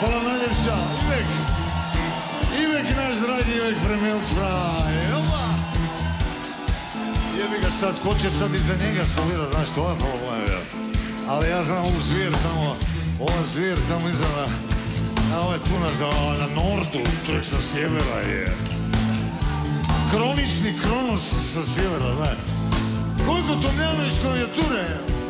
Hvala najljepša, Ivek naš dragi Ivek Premil Spraj. Jebi ga sad, ko će sad iza njega solirat, znaš, to je problem. Ali ja znam ovu zvijer tamo, ova zvijer tamo iza ovo je tu na nordu, čovjek sa sjevera je. Kronični Kronos sa sjevera, znaš. Koliko Tomljanović klavijature je?